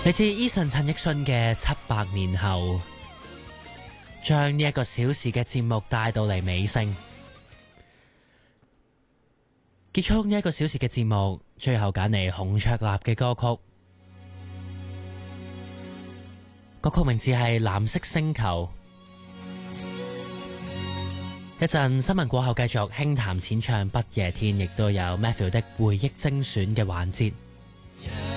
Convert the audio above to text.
嚟自 Eason 陳奕迅嘅700年後，將呢一個小時嘅節目帶到嚟尾聲，結束呢一個小時嘅節目，最後揀嚟洪卓立嘅歌曲，歌曲名字係《藍色星球》。一陣新聞過後繼續輕談淺唱不夜天，亦都有 Matthew 的回憶精選嘅環節。